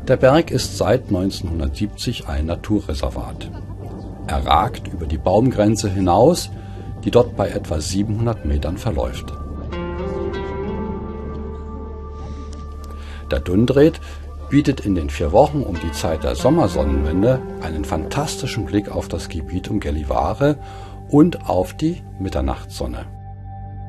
Der Berg ist seit 1970 ein Naturreservat. Er ragt über die Baumgrenze hinaus, die dort bei etwa 700 Metern verläuft. Der Dundret bietet in den 4 Wochen um die Zeit der Sommersonnenwende einen fantastischen Blick auf das Gebiet um Gällivare und auf die Mitternachtssonne.